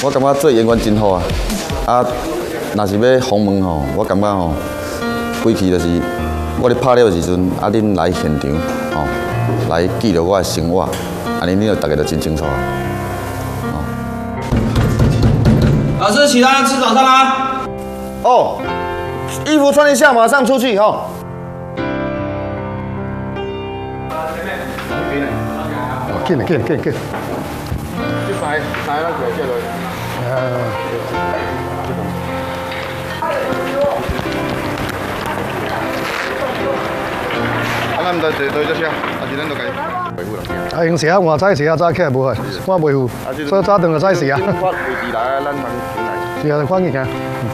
我感觉做演员真好啊！啊，若是要访问吼，我感觉吼，规气就是我咧拍了时阵，啊，恁来现场吼，来记录我的生活，安尼恁就大家就真清楚啊。 老师，起来吃早餐啦！ 哦，衣服穿一下，马上出去哈。 紧来紧来紧紧。 这塞咱过来接落。咱唔得坐这车，还是咱就该维护啦。 啊，用时啊，换早时啊，早起来无害，我维护，所以早顿就早时啊。 发位置来，咱通进来。 是啊，看见行。